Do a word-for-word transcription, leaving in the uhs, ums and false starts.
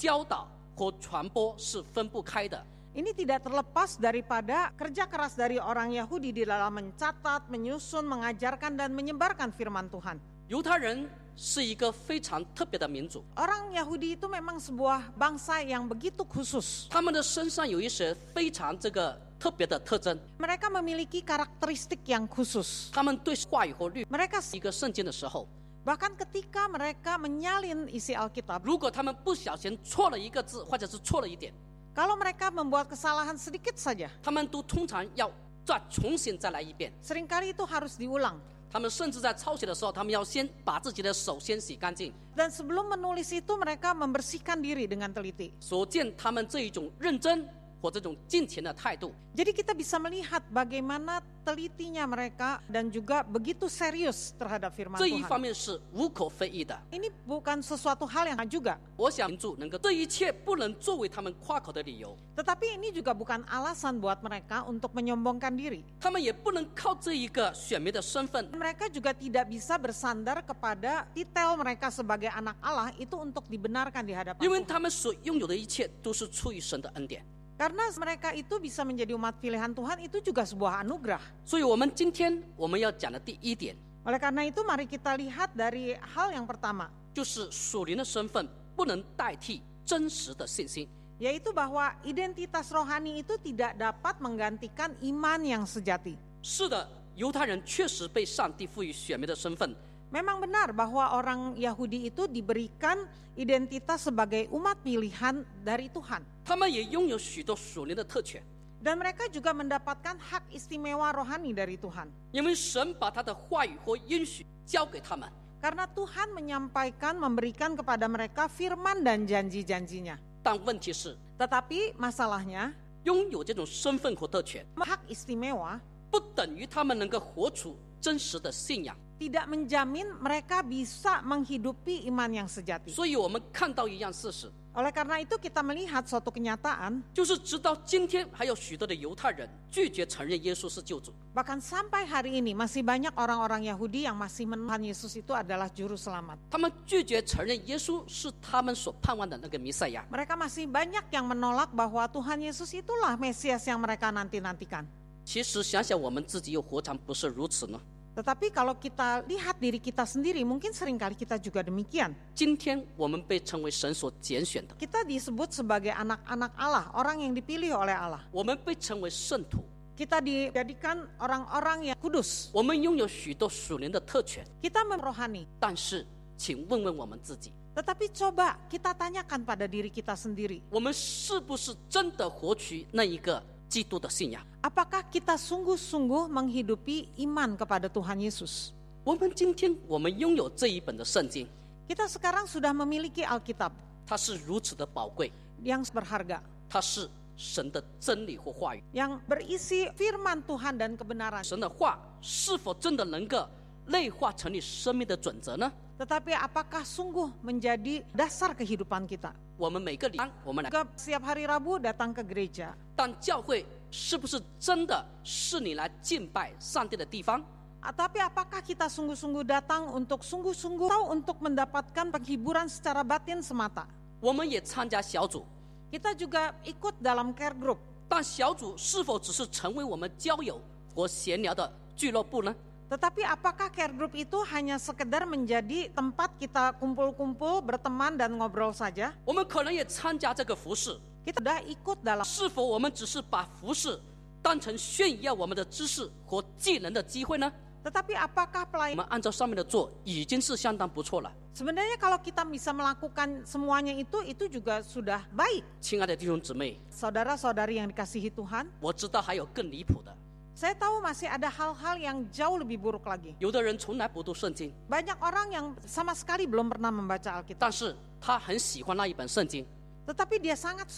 教导和传播是分不开的。 Ini tidak terlepas daripada kerja keras dari orang Yahudi di dalam mencatat, menyusun, mengajarkan, dan menyebarkan firman Tuhan. 犹太人是一个非常特别的民族， Orang Yahudi itu memang sebuah bangsa yang begitu khusus. 他们的身上有一些非常这个特别的特征。 Mereka memiliki karakteristik yang khusus. 他们对话语和律 Mereka 一个圣经的时候， bahkan ketika mereka menyalin isi Alkitab, 如果他们不小心错了一个字，或者是错了一点， kalau mereka membuat kesalahan sedikit saja, 他们都通常要再重新再来一遍。 seringkali itu harus diulang. 他们甚至在抄写的时候，他们要先把自己的手先洗干净。 Dan sebelum menulis itu mereka membersihkan diri dengan teliti. 所见他们这一种认真或这种敬虔的态度， Jadi kita bisa melihat bagaimana telitinya mereka dan juga begitu serius terhadap firman 这一方 Tuhan. 面是无可非议的。 Ini bukan sesuatu hal yang juga. 我想民主能够这一切不能作为他们夸口的理由， Tetapi ini juga bukan alasan buat mereka untuk menyombongkan diri. 他们也不能靠这一个选民的身份， Mereka juga tidak bisa bersandar kepada titel mereka sebagai anak Allah itu untuk dibenarkan di hadapan 因为 Tuhan. 他们所拥有的一切都是出于神的恩典。 Karena mereka itu bisa menjadi umat pilihan Tuhan itu juga sebuah anugerah. 所以我们今天我们要讲的第一点， Oleh karena itu mari kita lihat dari hal yang pertama, 就是属灵的身份不能代替真实的信心。 yaitu bahwa identitas rohani itu tidak dapat menggantikan iman yang sejati. 是的，犹太人确实被上帝赋予选民的身份， Memang benar bahwa orang Yahudi itu diberikan identitas sebagai umat pilihan dari Tuhan. 他们也拥有许多属灵的特权， Dan mereka juga mendapatkan hak istimewa rohani dari Tuhan. 因为神把他的话语和应许交给他们。 Karena Tuhan menyampaikan, memberikan kepada mereka firman dan janji-janjinya. 但问题是， Tetapi masalahnya, 拥有这种身份和特权， hak istimewa 不等于他们能够活出真实的信仰。 tidak menjamin mereka bisa menghidupi iman yang sejati. 所以我们看到一样事实， Oleh karena itu kita melihat suatu kenyataan, 就是直到今天还有许多的犹太人拒绝承认耶稣是救主。 bahkan sampai hari ini masih banyak orang-orang Yahudi yang masih menuhan Yesus itu adalah juru selamat. 他们拒绝承认耶稣是他们所盼望的那个弥赛亚。 Mereka masih banyak yang menolak bahwa Tuhan Yesus itulah Mesias yang mereka nanti-nantikan. 其实想想我们自己又何尝不是如此呢？ Tetapi kalau kita lihat diri kita sendiri, mungkin seringkali kita juga demikian. 今天我们被称为神所拣选的， Kita disebut sebagai anak-anak Allah, orang yang dipilih oleh Allah. 我们被称为圣徒， Kita dijadikan orang-orang yang kudus. 我们拥有许多属灵的特权。 Kita merohani. 但是，请问问我们自己， Tetapi coba kita tanyakan pada diri kita sendiri. 我们是不是真的活取那一个基督的信仰？ Apakah kita sungguh-sungguh menghidupi iman kepada Tuhan Yesus? 我们今天我们拥有这一本的圣经， Kita sekarang sudah memiliki Alkitab 它是如此的宝贵， yang berharga, 它是神的真理或话语。 yang berisi firman Tuhan dan kebenaran. 神的话是否真的能够内化成你生命的准则呢？ Tetapi apakah sungguh menjadi dasar kehidupan kita? 我们每个礼拜我们来， Juga setiap hari Rabu datang ke gereja. 但教会是不是真的是你来敬拜上帝的地方？ Tapi apakah kita sungguh-sungguh datang untuk sungguh-sungguh atau untuk mendapatkan penghiburan secara batin semata? 我们也参加小组， Kita juga ikut dalam care group. 但小组是否只是成为我们交友和闲聊的俱乐部呢？ Tetapi apakah care group itu hanya sekedar menjadi tempat kita kumpul-kumpul, berteman dan ngobrol saja? 我们可能也参加这个服饰， Kita sudah ikut dalam. 是否我们只是把服饰当成炫耀我们的知识和技能的机会呢？ Tetapi apakah 我 pelayan? 们按照上面的做，已经是相当不错了。 Sebenarnya kalau kita bisa melakukan semuanya itu, itu juga sudah baik. 亲爱的弟兄姊妹， Saudara-saudari yang dikasihi Tuhan, 我知道还有更离谱的， saya tahu masih ada hal-hal yang jauh lebih buruk lagi. 有的人从来不读圣经， Banyak orang yang sama sekali belum pernah membaca Alkitab. 但是他很喜欢那一本圣经， Tetapi dia sangat